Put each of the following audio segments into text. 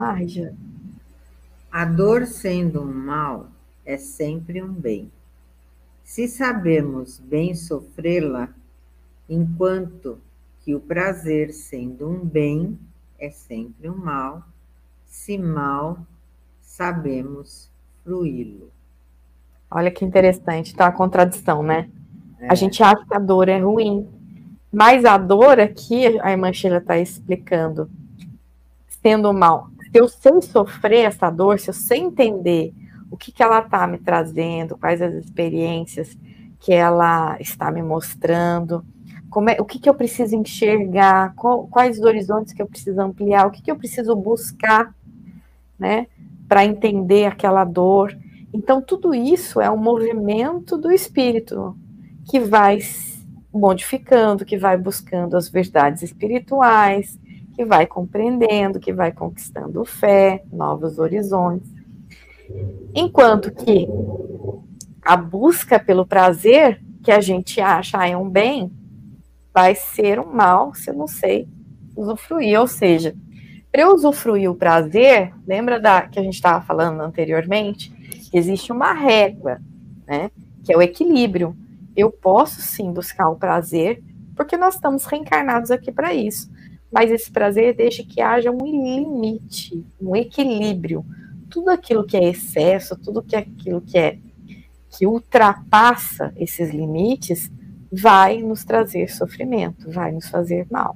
Ai, já. A dor, sendo um mal, é sempre um bem. Se sabemos bem sofrê-la, enquanto que o prazer, sendo um bem, é sempre um mal, se mal sabemos fruí-lo. Olha que interessante, tá a contradição, né? A gente acha que a dor é ruim, mas a dor aqui, a irmã Sheila está explicando, sendo mal. Se eu sei sofrer essa dor, se eu sei entender o que, que ela está me trazendo, quais as experiências que ela está me mostrando, o que, que eu preciso enxergar, quais os horizontes que eu preciso ampliar, o que, que eu preciso buscar, né, para entender aquela dor. Então, tudo isso é um movimento do espírito que vai modificando, que vai buscando as verdades espirituais, que vai compreendendo, que vai conquistando fé, novos horizontes. Enquanto que a busca pelo prazer, que a gente acha é um bem, vai ser um mal se eu não sei usufruir. Ou seja, para eu usufruir o prazer, lembra que a gente estava falando anteriormente? Existe uma régua, né? Que é o equilíbrio. Eu posso sim buscar o prazer, porque nós estamos reencarnados aqui para isso. Mas esse prazer deixa que haja um limite, um equilíbrio. Tudo aquilo que é excesso, tudo aquilo que ultrapassa esses limites, vai nos trazer sofrimento, vai nos fazer mal.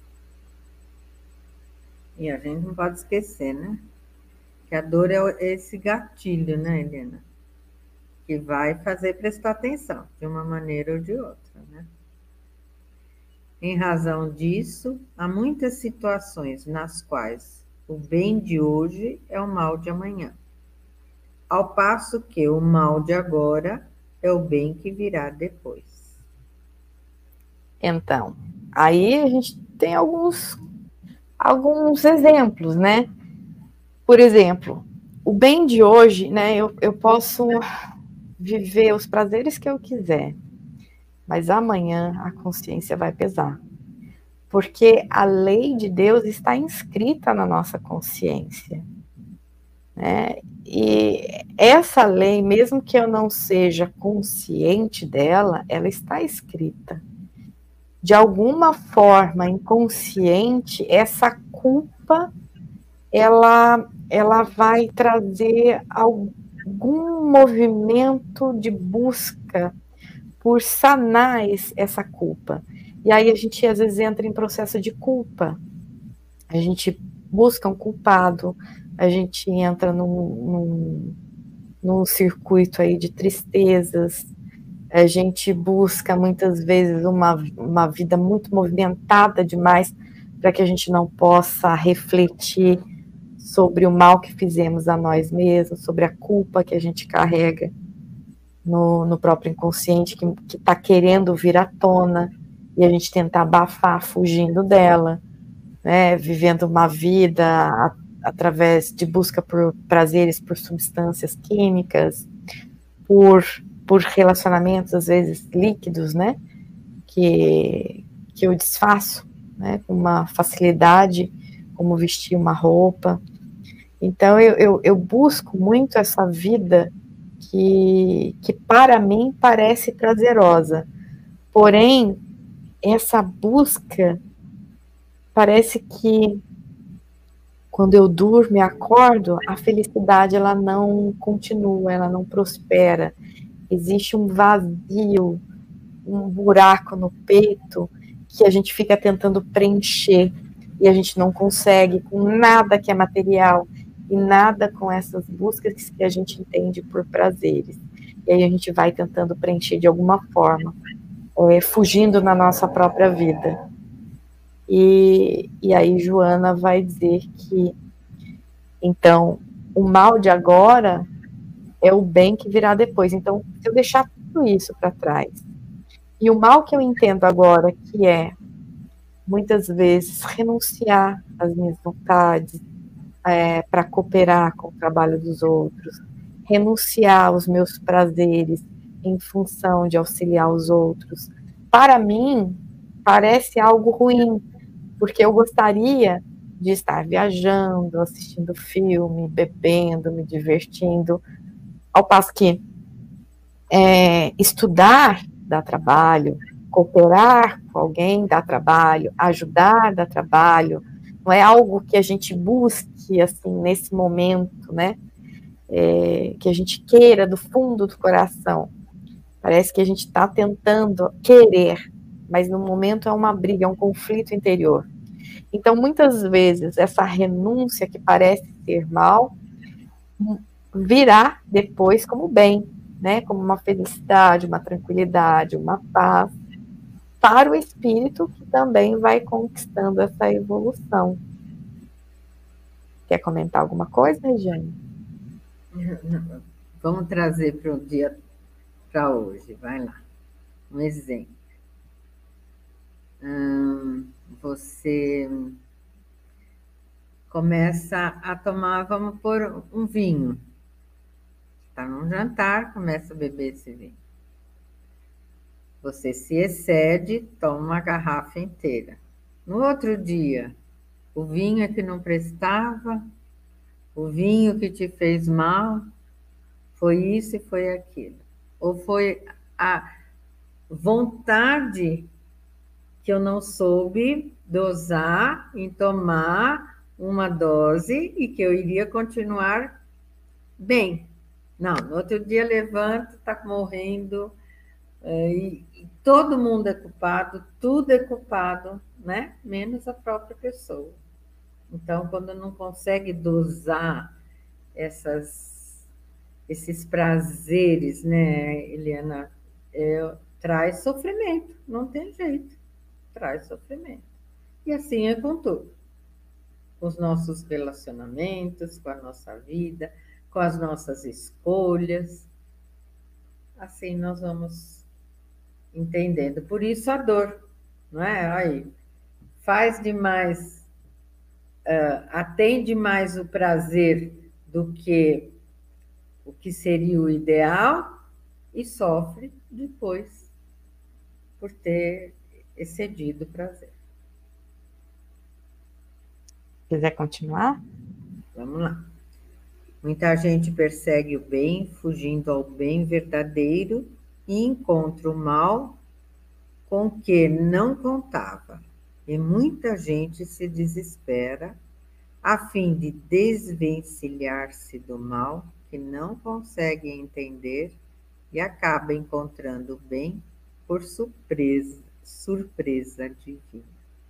E a gente não pode esquecer, né? Que a dor é esse gatilho, né, Helena? Que vai fazer prestar atenção, de uma maneira ou de outra, né? Em razão disso, há muitas situações nas quais o bem de hoje é o mal de amanhã, ao passo que o mal de agora é o bem que virá depois. Então, aí a gente tem alguns exemplos, né? Por exemplo, o bem de hoje, né? Eu posso viver os prazeres que eu quiser, mas amanhã a consciência vai pesar. Porque a lei de Deus está inscrita na nossa consciência, né? E essa lei, mesmo que eu não seja consciente dela, ela está escrita. De alguma forma inconsciente, essa culpa ela vai trazer algum movimento de busca por sanar essa culpa. E aí a gente às vezes entra em processo de culpa. A gente busca um culpado, a gente entra num circuito aí de tristezas, a gente busca muitas vezes uma vida muito movimentada demais para que a gente não possa refletir sobre o mal que fizemos a nós mesmos, sobre a culpa que a gente carrega no próprio inconsciente, que está querendo vir à tona, e a gente tenta abafar fugindo dela, né, vivendo uma vida através de busca por prazeres, por substâncias químicas, por, por relacionamentos, às vezes, líquidos, né, que eu desfaço, né, com uma facilidade, como vestir uma roupa. Então, eu busco muito essa vida que para mim parece prazerosa. Porém, essa busca parece que quando eu durmo e acordo, a felicidade ela não continua, ela não prospera. Existe um vazio, um buraco no peito que a gente fica tentando preencher e a gente não consegue com nada que é material e nada com essas buscas que a gente entende por prazeres. E aí a gente vai tentando preencher de alguma forma, fugindo na nossa própria vida. E aí Joana vai dizer que, então, o mal de agora é o bem que virá depois. Então, se eu deixar tudo isso para trás, e o mal que eu entendo agora, que é, muitas vezes, renunciar às minhas vontades, para cooperar com o trabalho dos outros, renunciar aos meus prazeres em função de auxiliar os outros, para mim, parece algo ruim, porque eu gostaria de estar viajando, assistindo filme, bebendo, me divertindo, ao passo que estudar dá trabalho, cooperar com alguém dá trabalho, ajudar dá trabalho, não é algo que a gente busque, assim, nesse momento, né, que a gente queira do fundo do coração. Parece que a gente está tentando querer, mas no momento é uma briga, é um conflito interior. Então, muitas vezes, essa renúncia que parece ser mal, virá depois como bem, né? Como uma felicidade, uma tranquilidade, uma paz, para o espírito que também vai conquistando essa evolução. Quer comentar alguma coisa, Regiane? Vamos trazer para o dia, para hoje, vai lá. Um exemplo. Você começa a tomar, vamos pôr um vinho. Está num jantar, começa a beber esse vinho. Você se excede, toma uma garrafa inteira. No outro dia, o vinho é que não prestava, o vinho que te fez mal, foi isso e foi aquilo. Ou foi a vontade que eu não soube dosar em tomar uma dose e que eu iria continuar bem. Não, no outro dia levanta, está morrendo, e todo mundo é culpado, tudo é culpado, né? Menos a própria pessoa. Então, quando não consegue dosar esses prazeres, né, Eliana, traz sofrimento, não tem jeito, traz sofrimento. E assim é com tudo. Com os nossos relacionamentos, com a nossa vida, com as nossas escolhas. Assim nós vamos entendendo. Por isso a dor, não é? Aí, faz demais, atende mais o prazer do que o que seria o ideal e sofre depois por ter excedido o prazer. Quiser continuar? Vamos lá. Muita gente persegue o bem, fugindo ao bem verdadeiro, e encontra o mal com que não contava. E muita gente se desespera a fim de desvencilhar-se do mal que não consegue entender e acaba encontrando o bem por surpresa divina.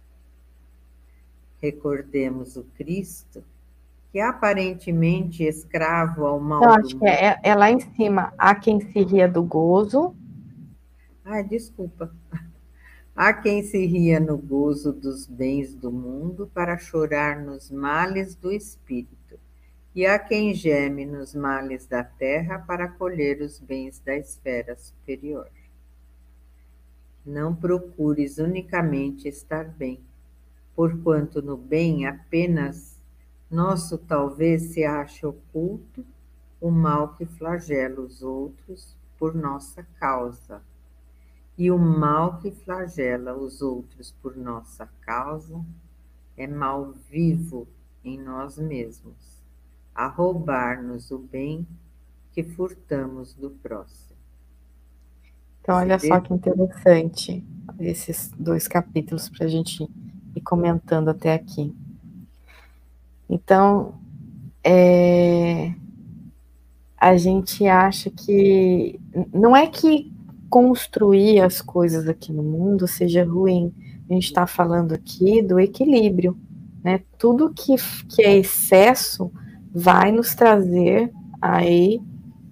Recordemos o Cristo, que aparentemente escravo ao mal Eu do acho mundo. que é lá em cima. Há quem se ria do gozo. Ai, desculpa. Há quem se ria no gozo dos bens do mundo para chorar nos males do espírito, e há quem geme nos males da terra para colher os bens da esfera superior. Não procures unicamente estar bem, porquanto no bem apenas nosso talvez se ache oculto o mal que flagela os outros por nossa causa. E o mal que flagela os outros por nossa causa é mal vivo em nós mesmos, a roubar-nos o bem que furtamos do próximo. Então, olha só que interessante esses 2 capítulos para a gente ir comentando até aqui. Então, a gente acha que não é que construir as coisas aqui no mundo seja ruim. A gente está falando aqui do equilíbrio, né? Tudo que é excesso vai nos trazer aí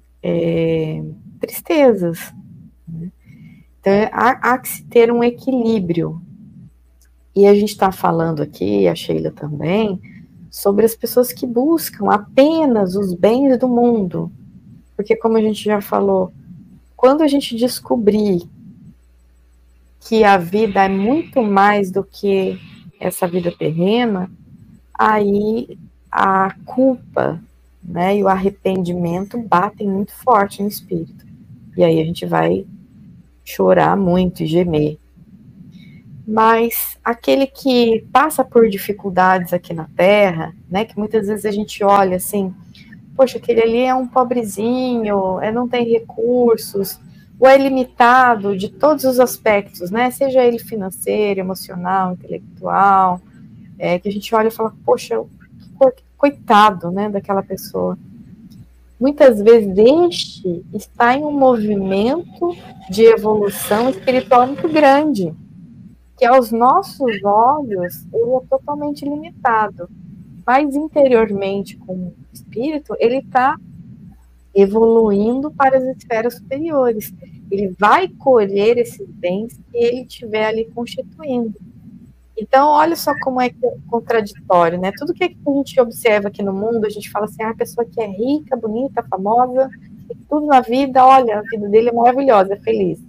tristezas. Né? Então, há que se ter um equilíbrio. E a gente está falando aqui, a Sheila também, sobre as pessoas que buscam apenas os bens do mundo. Porque, como a gente já falou, quando a gente descobrir que a vida é muito mais do que essa vida terrena, aí a culpa, né, e o arrependimento batem muito forte no espírito. E aí a gente vai chorar muito e gemer. Mas aquele que passa por dificuldades aqui na Terra, né, que muitas vezes a gente olha assim, poxa, aquele ali é um pobrezinho, não tem recursos, ou é limitado de todos os aspectos, né, seja ele financeiro, emocional, intelectual, que a gente olha e fala, poxa, coitado, né, daquela pessoa. Muitas vezes este está em um movimento de evolução espiritual muito grande, que aos nossos olhos ele é totalmente limitado, mas interiormente, como espírito, ele está evoluindo para as esferas superiores. Ele vai colher esses bens que ele estiver ali constituindo. Então, olha só como é contraditório, né? Tudo que a gente observa aqui no mundo, a gente fala assim, a pessoa que é rica, bonita, famosa, tudo na vida, olha, a vida dele é maravilhosa, é feliz.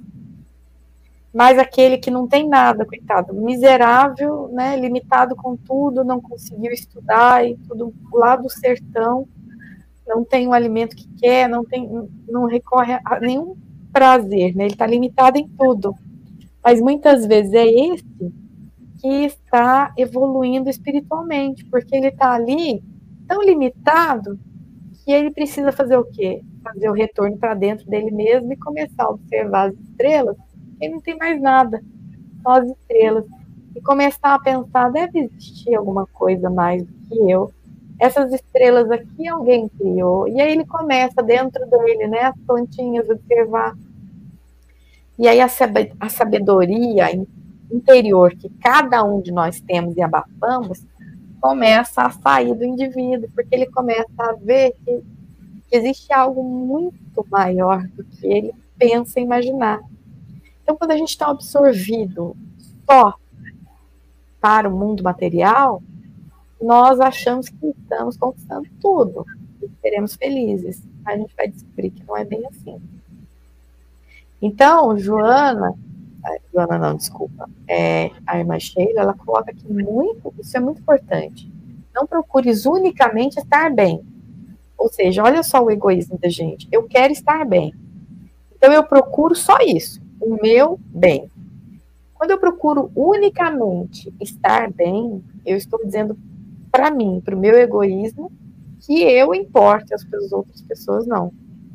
Mas aquele que não tem nada, coitado, miserável, né, limitado com tudo, não conseguiu estudar e tudo lá do sertão, não tem o alimento que quer, não recorre a nenhum prazer, né? Ele está limitado em tudo. Mas muitas vezes é esse que está evoluindo espiritualmente, porque ele está ali tão limitado que ele precisa fazer o quê? Fazer o retorno para dentro dele mesmo e começar a observar as estrelas. Ele não tem mais nada, só as estrelas. E começar a pensar, deve existir alguma coisa mais do que eu. Essas estrelas aqui alguém criou. E aí ele começa dentro dele, né, as plantinhas, observar. E aí a sabedoria interior que cada um de nós temos e abafamos começa a sair do indivíduo, porque ele começa a ver que existe algo muito maior do que ele pensa e imaginar. Então, quando a gente está absorvido só para o mundo material, nós achamos que estamos conquistando tudo e seremos felizes. A gente vai descobrir que não é bem assim. Então, Joana não, desculpa, a irmã Sheila, ela coloca aqui isso é muito importante. Não procures unicamente estar bem. Ou seja, olha só o egoísmo da gente. Eu quero estar bem. Então eu procuro só isso, o meu bem. Quando eu procuro unicamente estar bem, eu estou dizendo para mim, para o meu egoísmo, que eu importo, as outras pessoas não.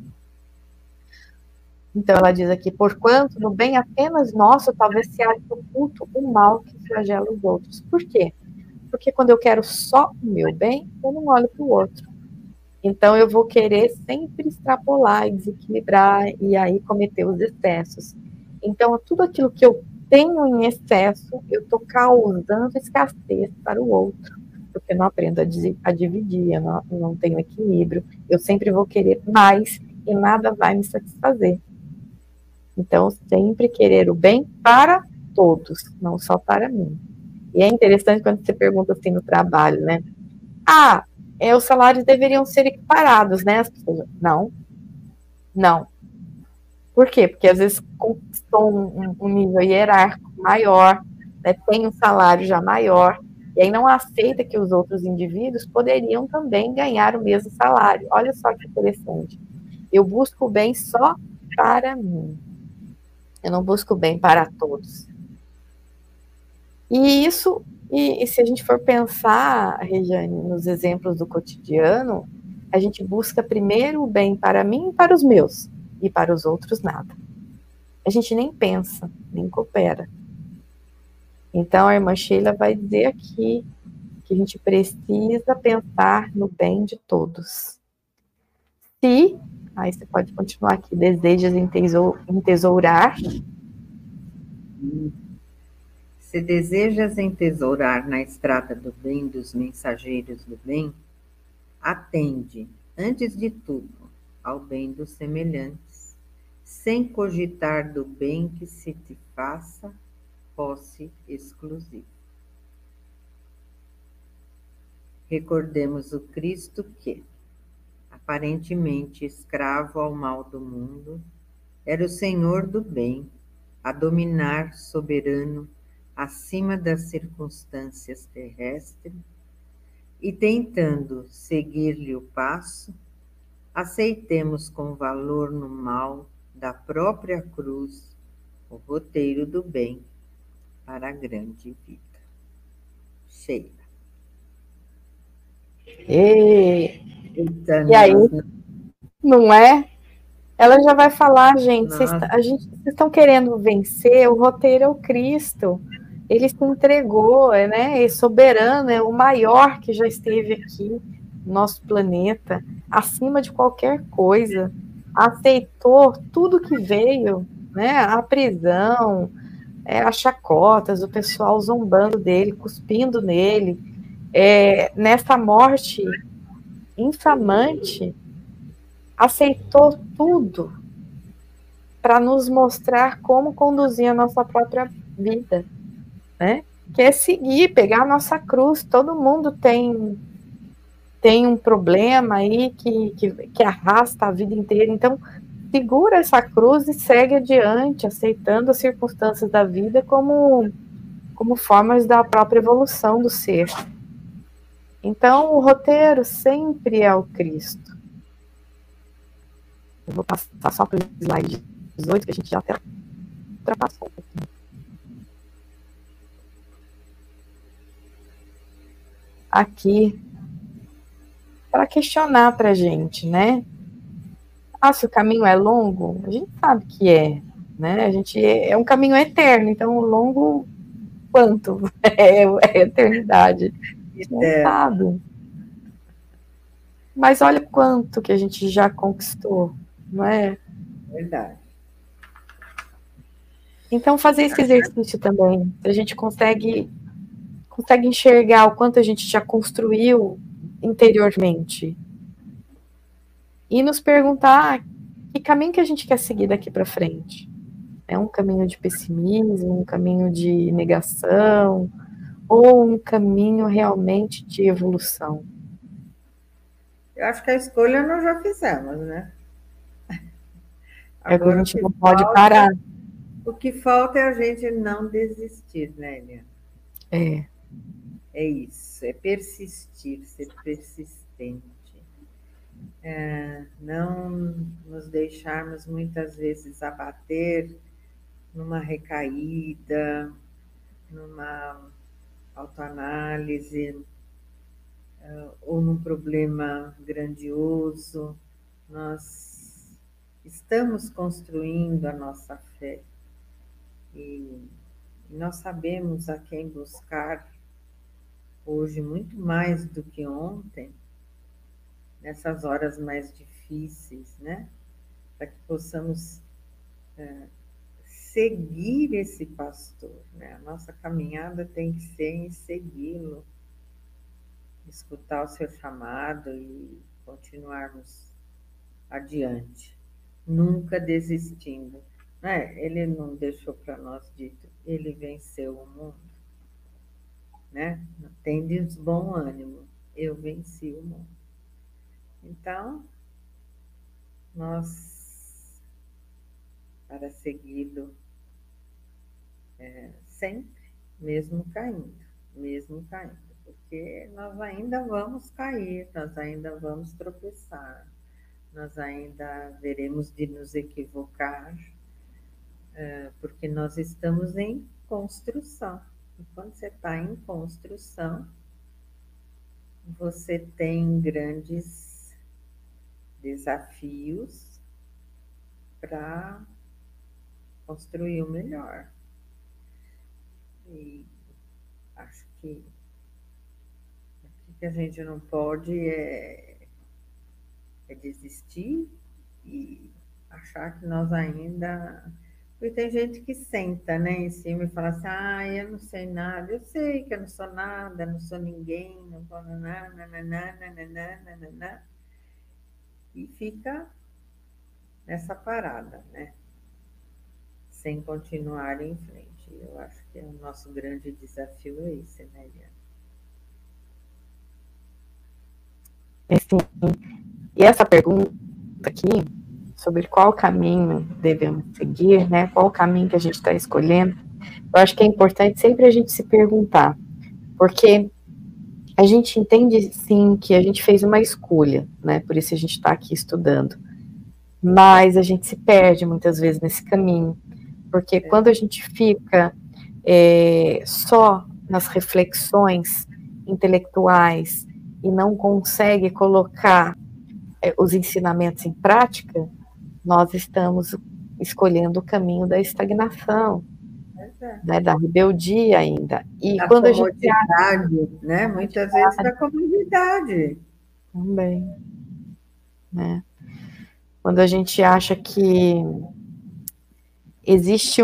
Então ela diz aqui, porquanto no bem apenas nosso, talvez se ache oculto o mal que flagela os outros. Por quê? Porque quando eu quero só o meu bem, eu não olho para o outro. Então eu vou querer sempre extrapolar e desequilibrar e aí cometer os excessos. Então tudo aquilo que eu tenho em excesso, eu estou causando escassez para o outro, porque eu não aprendo a dividir, eu não tenho equilíbrio, eu sempre vou querer mais e nada vai me satisfazer. Então, sempre querer o bem para todos, não só para mim. E é interessante quando você pergunta assim no trabalho, né? Os salários deveriam ser equiparados, né? As pessoas, não. Por quê? Porque às vezes conquistou um nível hierárquico maior, né? Tem um salário já maior, e aí não aceita que os outros indivíduos poderiam também ganhar o mesmo salário. Olha só que interessante. Eu busco o bem só para mim. Eu não busco o bem para todos. E isso, e se a gente for pensar, Regiane, nos exemplos do cotidiano, a gente busca primeiro o bem para mim e para os meus, e para os outros nada. A gente nem pensa, nem coopera. Então a irmã Sheila vai dizer aqui que a gente precisa pensar no bem de todos. Aí você pode continuar aqui, desejas entesourar. Se desejas entesourar na estrada do bem dos mensageiros do bem, atende, antes de tudo, ao bem dos semelhantes, sem cogitar do bem que se te faça posse exclusiva. Recordemos o Cristo que, aparentemente escravo ao mal do mundo, era o Senhor do bem, a dominar soberano acima das circunstâncias terrestres, e tentando seguir-lhe o passo, aceitemos com valor no mal da própria cruz o roteiro do bem, para a grande vida. Sheila. E aí, não é? Ela já vai falar, gente, vocês estão querendo vencer, o roteiro é o Cristo. Ele se entregou, né? É soberano, é o maior que já esteve aqui no nosso planeta, acima de qualquer coisa. Aceitou tudo que veio, né? A prisão, as chacotas, o pessoal zombando dele, cuspindo nele. Nessa morte infamante, aceitou tudo para nos mostrar como conduzir a nossa própria vida, né? Que é seguir, pegar a nossa cruz. Todo mundo tem um problema aí que arrasta a vida inteira. Então, segura essa cruz e segue adiante, aceitando as circunstâncias da vida como formas da própria evolução do ser. Então, o roteiro sempre é o Cristo. Eu vou passar só para o slide 18, que a gente já até ultrapassou um pouquinho. Aqui, para questionar para a gente, né? Se o caminho é longo, a gente sabe que né? A gente é um caminho eterno, então longo quanto? É eternidade. Não sabe. Mas olha quanto que a gente já conquistou, não é? Verdade. Então, fazer esse exercício também, a gente consegue enxergar o quanto a gente já construiu interiormente. E nos perguntar que caminho que a gente quer seguir daqui para frente. É um caminho de pessimismo, um caminho de negação, ou um caminho realmente de evolução? Eu acho que a escolha nós já fizemos, né? Agora, a gente não pode parar. O que falta é a gente não desistir, né, Eliana? É isso, é persistir, ser persistente. Não nos deixarmos muitas vezes abater numa recaída, numa autoanálise, ou num problema grandioso. Nós estamos construindo a nossa fé e nós sabemos a quem buscar hoje muito mais do que ontem, nessas horas mais difíceis, né? Para que possamos seguir esse pastor, né? A nossa caminhada tem que ser em segui-lo, escutar o seu chamado e continuarmos adiante, nunca desistindo, né? Ele não deixou para nós dito, ele venceu o mundo, né? Tendes bom ânimo, eu venci o mundo. Então, nós, para segui-lo sempre, mesmo caindo, porque nós ainda vamos cair, nós ainda vamos tropeçar, nós ainda veremos de nos equivocar, porque nós estamos em construção. E quando você está em construção, você tem grandes desafios para construir o melhor. E acho que o que a gente não pode é desistir e achar que nós ainda... Porque tem gente que senta, né, em cima e fala assim, eu não sei nada, eu sei que eu não sou nada, não sou ninguém, não vou nada, e fica nessa parada, né, sem continuar em frente. Eu acho que o nosso grande desafio é esse, né, Eliana? Sim. E essa pergunta aqui, sobre qual caminho devemos seguir, né? Qual o caminho que a gente está escolhendo, eu acho que é importante sempre a gente se perguntar, porque a gente entende, sim, que a gente fez uma escolha, né? Por isso a gente está aqui estudando. Mas a gente se perde muitas vezes nesse caminho, porque quando a gente fica só nas reflexões intelectuais e não consegue colocar os ensinamentos em prática, nós estamos escolhendo o caminho da estagnação, né, da rebeldia ainda. E da quando comodidade, né? Muitas vezes da comodidade. Também. Né? Quando a gente acha que existe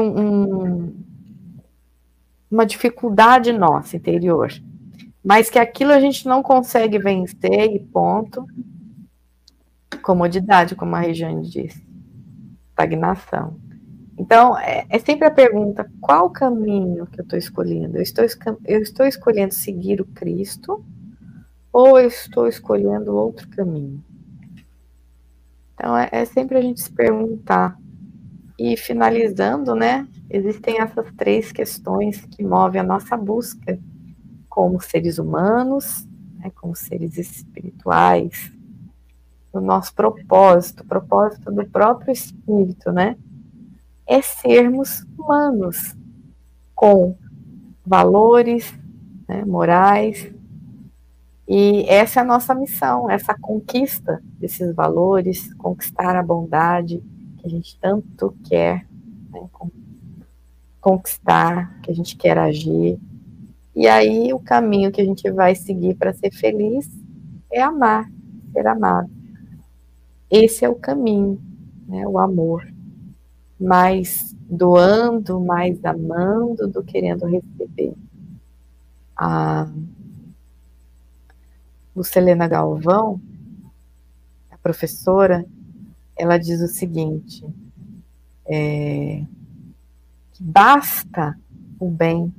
uma dificuldade nossa interior, mas que aquilo a gente não consegue vencer e ponto. Comodidade, como a Regiane disse. Estagnação. Então, é sempre a pergunta, qual o caminho que eu estou escolhendo? Eu estou escolhendo seguir o Cristo ou eu estou escolhendo outro caminho? Então, é sempre a gente se perguntar. E finalizando, né, existem essas 3 questões que movem a nossa busca como seres humanos, né, como seres espirituais, o nosso propósito, o propósito do próprio Espírito, né, é sermos humanos, com valores, né, morais, e essa é a nossa missão, essa conquista desses valores, conquistar a bondade que a gente tanto quer, né, conquistar, que a gente quer agir. E aí o caminho que a gente vai seguir para ser feliz é amar, ser amado. Esse é o caminho, né, o amor. Mais doando, mais amando do que querendo receber. A Lucilena Galvão, a professora, ela diz o seguinte, que basta o bem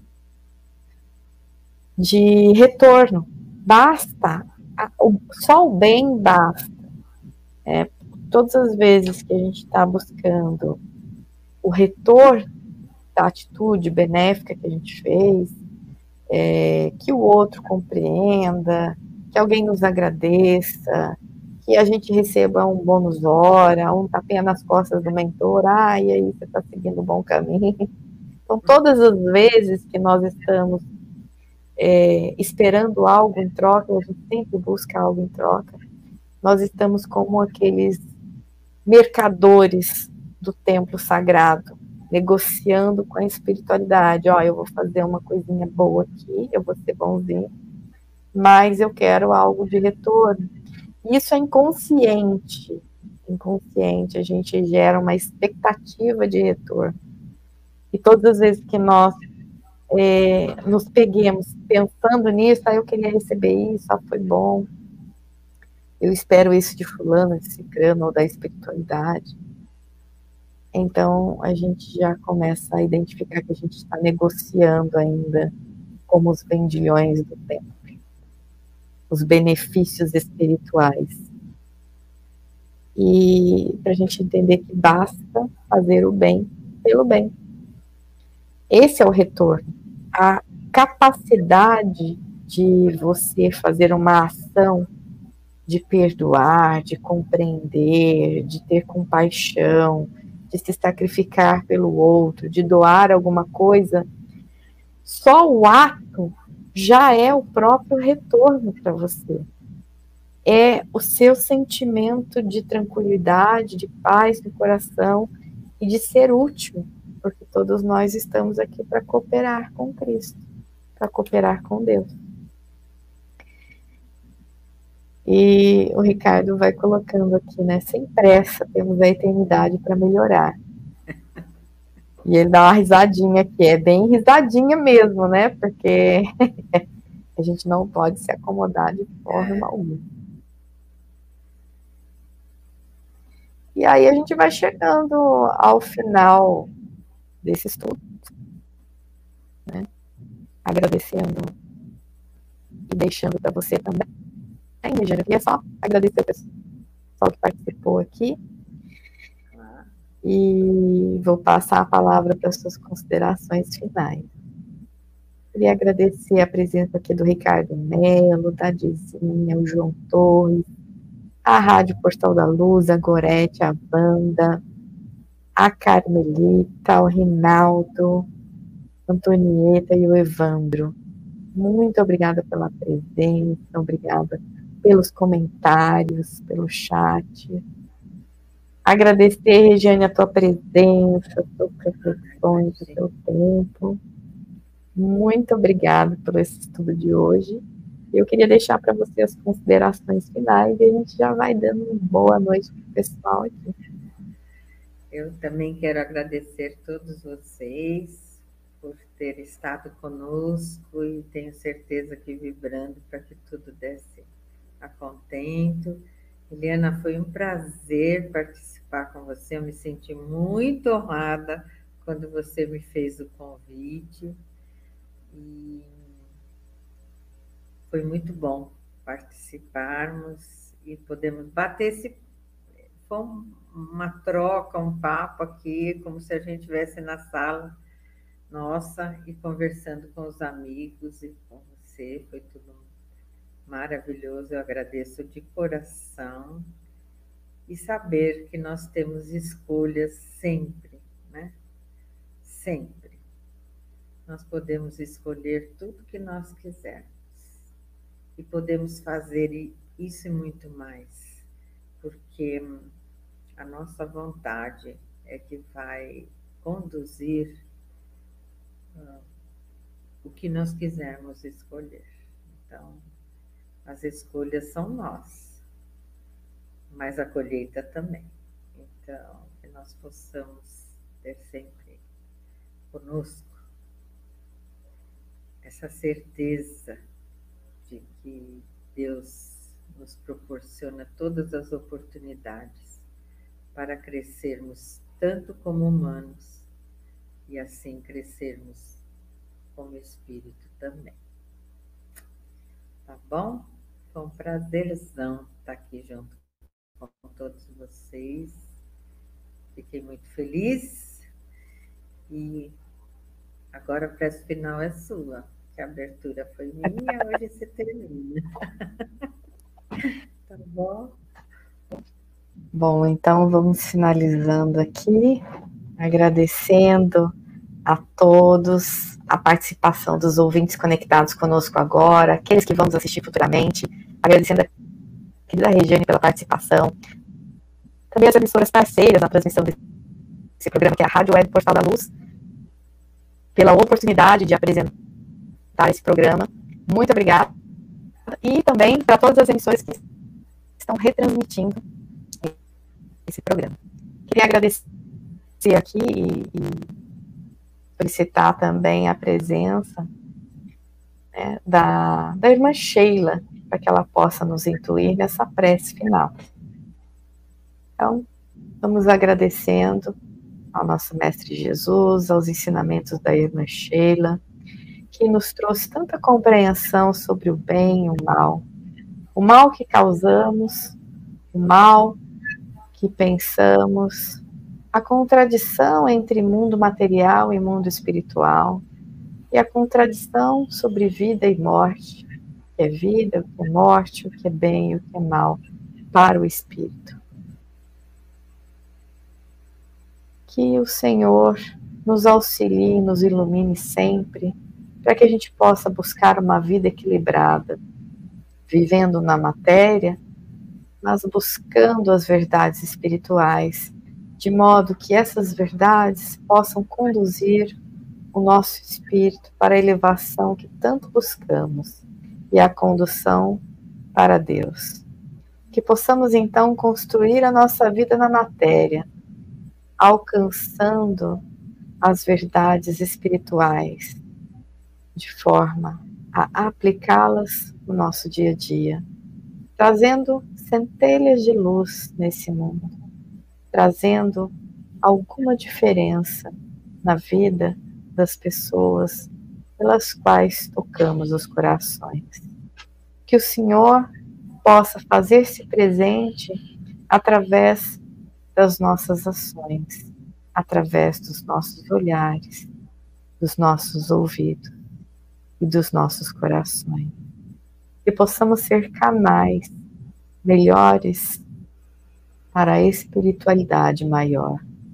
de retorno, basta, só o bem basta. Todas as vezes que a gente está buscando o retorno da atitude benéfica que a gente fez, que o outro compreenda, que alguém nos agradeça, que a gente receba um bônus hora, um tapinha nas costas do mentor, e aí você está seguindo um bom caminho. Então, todas as vezes que nós estamos esperando algo em troca, a gente sempre busca algo em troca, nós estamos como aqueles mercadores do templo sagrado, negociando com a espiritualidade. Eu vou fazer uma coisinha boa aqui, eu vou ser bonzinho, mas eu quero algo de retorno. Isso é inconsciente, a gente gera uma expectativa de retorno. E todas as vezes que nós nos peguemos pensando nisso, eu queria receber isso, foi bom, eu espero isso de fulano, de cicrano, ou da espiritualidade. Então, a gente já começa a identificar que a gente está negociando ainda como os vendilhões do tempo, os benefícios espirituais. E para a gente entender que basta fazer o bem pelo bem. Esse é o retorno. A capacidade de você fazer uma ação de perdoar, de compreender, de ter compaixão, de se sacrificar pelo outro, de doar alguma coisa, só o ato já é o próprio retorno para você. É o seu sentimento de tranquilidade, de paz no coração e de ser útil, porque todos nós estamos aqui para cooperar com Cristo, para cooperar com Deus. E o Ricardo vai colocando aqui, né? Sem pressa, temos a eternidade para melhorar. E ele dá uma risadinha aqui, é bem risadinha mesmo, né? Porque a gente não pode se acomodar de forma alguma. E aí a gente vai chegando ao final desse estudo, né? Agradecendo e deixando para você também. Eu queria só agradecer o pessoal que participou aqui. E vou passar a palavra para as suas considerações finais. Queria agradecer a presença aqui do Ricardo Melo, da Dizinha, o João Torres, a Rádio Portal da Luz, a Gorete, a Wanda, a Carmelita, o Rinaldo, Antonieta e o Evandro. Muito obrigada pela presença, obrigada pelos comentários, pelo chat. Agradecer, Regiane, a tua presença, as tuas reflexões, o teu tempo. Muito obrigada pelo esse estudo de hoje. Eu queria deixar para você as considerações finais e a gente já vai dando uma boa noite para o pessoal aqui. Eu também quero agradecer a todos vocês por ter estado conosco e tenho certeza que vibrando para que tudo desse a contento. Eliana, foi um prazer participar com você, eu me senti muito honrada quando você me fez o convite e foi muito bom participarmos e podemos bater esse... Foi uma troca, um papo aqui, como se a gente estivesse na sala nossa e conversando com os amigos e com você, foi tudo maravilhoso, eu agradeço de coração e saber que nós temos escolhas sempre, né? Sempre. Nós podemos escolher tudo que nós quisermos e podemos fazer isso e muito mais, porque a nossa vontade é que vai conduzir o que nós quisermos escolher. Então, as escolhas são nós, mas a colheita também. Então, que nós possamos ter sempre conosco essa certeza de que Deus nos proporciona todas as oportunidades para crescermos tanto como humanos e assim crescermos como espírito também. Tá bom? Foi um prazerzão estar aqui junto com todos vocês. Fiquei muito feliz e agora a prece final é sua, que a abertura foi minha, hoje você termina. Tá bom? Bom, então vamos finalizando aqui, agradecendo a todos a participação dos ouvintes conectados conosco agora, aqueles que vamos assistir futuramente, agradecendo a querida Regiane pela participação, também as emissoras parceiras na transmissão desse programa, que é a Rádio Web Portal da Luz, pela oportunidade de apresentar esse programa. Muito obrigada. E também para todas as emissoras que estão retransmitindo esse programa. Queria agradecer aqui e solicitar também a presença, né, da irmã Sheila, para que ela possa nos incluir nessa prece final. Então, vamos agradecendo ao nosso Mestre Jesus, aos ensinamentos da irmã Sheila, que nos trouxe tanta compreensão sobre o bem e o mal que causamos, o mal que pensamos, a contradição entre mundo material e mundo espiritual, e a contradição sobre vida e morte, o que é vida, o que é morte, o que é bem e o que é mal para o espírito. Que o Senhor nos auxilie, nos ilumine sempre, para que a gente possa buscar uma vida equilibrada, vivendo na matéria, mas buscando as verdades espirituais, de modo que essas verdades possam conduzir o nosso espírito para a elevação que tanto buscamos e a condução para Deus. Que possamos então construir a nossa vida na matéria, alcançando as verdades espirituais, de forma a aplicá-las no nosso dia a dia, trazendo centelhas de luz nesse mundo, trazendo alguma diferença na vida das pessoas pelas quais tocamos os corações. Que o Senhor possa fazer-se presente através das nossas ações, através dos nossos olhares, dos nossos ouvidos e dos nossos corações. Que possamos ser canais melhores para a espiritualidade maior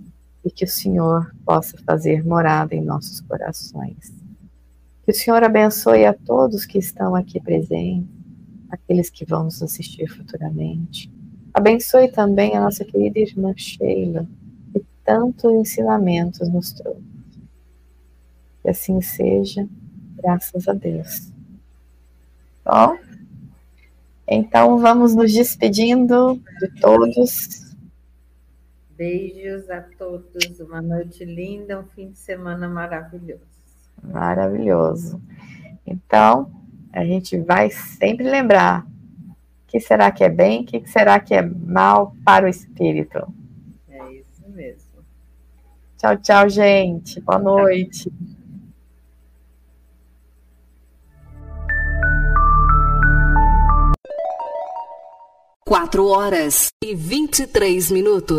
e que o Senhor possa fazer morada em nossos corações. Que o Senhor abençoe a todos que estão aqui presentes, aqueles que vão nos assistir futuramente. Abençoe também a nossa querida irmã Sheila, que tantos ensinamentos nos trouxe. Que assim seja, graças a Deus. Bom, então vamos nos despedindo de todos. Beijos a todos, uma noite linda, um fim de semana maravilhoso. Maravilhoso. Então, a gente vai sempre lembrar: o que será que é bem, o que será que é mal para o espírito. É isso mesmo. Tchau, tchau, gente. Boa noite. Quatro horas e 23 minutos.